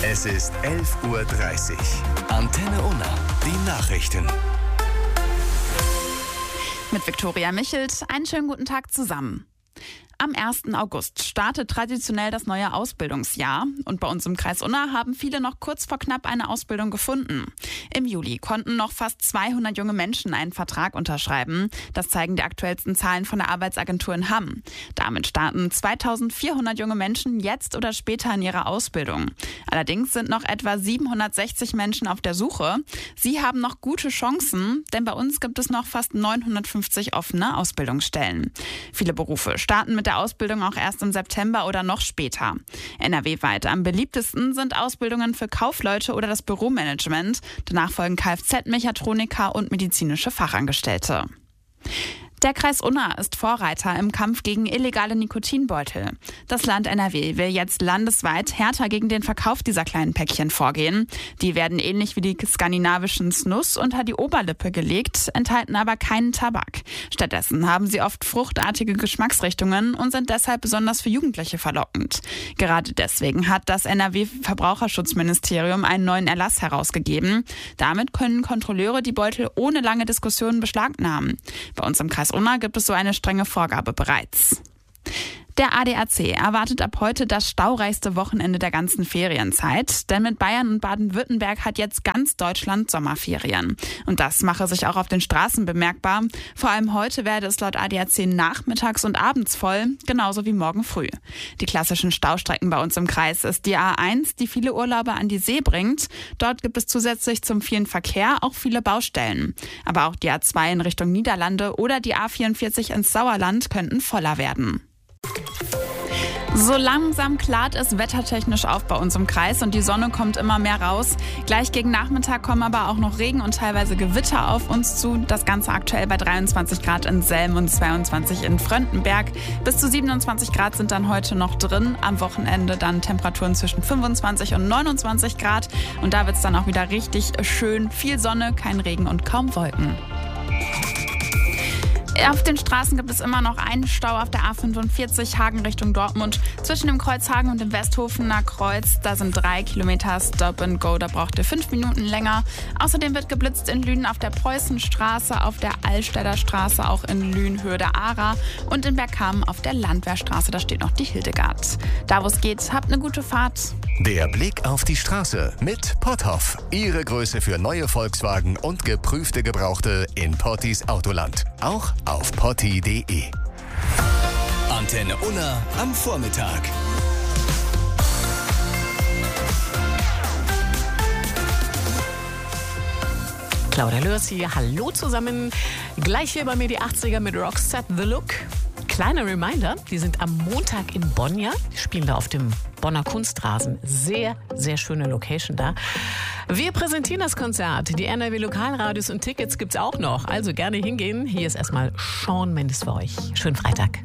Es ist 11:30 Uhr. Antenne Unna, die Nachrichten. Mit Viktoria Michelt, einen schönen guten Tag zusammen. Am 1. August startet traditionell das neue Ausbildungsjahr und bei uns im Kreis Unna haben viele noch kurz vor knapp eine Ausbildung gefunden. Im Juli konnten noch fast 200 junge Menschen einen Vertrag unterschreiben. Das zeigen die aktuellsten Zahlen von der Arbeitsagentur in Hamm. Damit starten 2400 junge Menschen jetzt oder später in ihrer Ausbildung. Allerdings sind noch etwa 760 Menschen auf der Suche. Sie haben noch gute Chancen, denn bei uns gibt es noch fast 950 offene Ausbildungsstellen. Viele Berufe starten mit der Ausbildung auch erst im September oder noch später. NRW-weit am beliebtesten sind Ausbildungen für Kaufleute oder das Büromanagement. Danach folgen Kfz-Mechatroniker und medizinische Fachangestellte. Der Kreis Unna ist Vorreiter im Kampf gegen illegale Nikotinbeutel. Das Land NRW will jetzt landesweit härter gegen den Verkauf dieser kleinen Päckchen vorgehen. Die werden ähnlich wie die skandinavischen Snus unter die Oberlippe gelegt, enthalten aber keinen Tabak. Stattdessen haben sie oft fruchtartige Geschmacksrichtungen und sind deshalb besonders für Jugendliche verlockend. Gerade deswegen hat das NRW-Verbraucherschutzministerium einen neuen Erlass herausgegeben. Damit können Kontrolleure die Beutel ohne lange Diskussionen beschlagnahmen. Bei uns im Kreis Unna gibt es so eine strenge Vorgabe bereits. Der ADAC erwartet ab heute das staureichste Wochenende der ganzen Ferienzeit, denn mit Bayern und Baden-Württemberg hat jetzt ganz Deutschland Sommerferien. Und das mache sich auch auf den Straßen bemerkbar. Vor allem heute werde es laut ADAC nachmittags und abends voll, genauso wie morgen früh. Die klassischen Staustrecken bei uns im Kreis ist die A1, die viele Urlauber an die See bringt. Dort gibt es zusätzlich zum vielen Verkehr auch viele Baustellen. Aber auch die A2 in Richtung Niederlande oder die A44 ins Sauerland könnten voller werden. So langsam klart es wettertechnisch auf bei uns im Kreis und die Sonne kommt immer mehr raus. Gleich gegen Nachmittag kommen aber auch noch Regen und teilweise Gewitter auf uns zu. Das Ganze aktuell bei 23 Grad in Selm und 22 in Fröndenberg. Bis zu 27 Grad sind dann heute noch drin. Am Wochenende dann Temperaturen zwischen 25 und 29 Grad. Und da wird es dann auch wieder richtig schön. Viel Sonne, kein Regen und kaum Wolken. Auf den Straßen gibt es immer noch einen Stau auf der A45 Hagen Richtung Dortmund. Zwischen dem Kreuz Hagen und dem Westhofener Kreuz, da sind 3 Kilometer Stop and Go, da braucht ihr 5 Minuten länger. Außerdem wird geblitzt in Lünen auf der Preußenstraße, auf der Allstädter Straße, auch in Lünen Höhe der Ara und in Bergkamen auf der Landwehrstraße, da steht noch die Hildegard. Da wo es geht, habt eine gute Fahrt. Der Blick auf die Straße mit Potthoff. Ihre Größe für neue Volkswagen und geprüfte Gebrauchte in Pottis Autoland. Auch auf potti.de. Antenne Unna am Vormittag. Claudia Lörs hier, hallo zusammen. Gleich hier bei mir die 80er mit Roxette The Look. Kleiner Reminder, die sind am Montag in Bonn, ja? Die spielen da auf dem Bonner Kunstrasen. Sehr, sehr schöne Location da. Wir präsentieren das Konzert. Die NRW Lokalradios und Tickets gibt's auch noch. Also gerne hingehen. Hier ist erstmal Shawn Mendes für euch. Schönen Freitag.